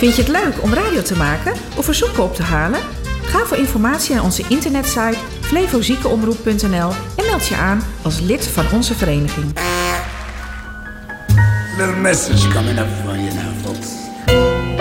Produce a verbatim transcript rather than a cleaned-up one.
Vind je het leuk om radio te maken of verzoeken op te halen? Ga voor informatie naar onze internetsite flevoziekenomroep punt n l en meld je aan als lid van onze vereniging. Little message coming up for you now, folks.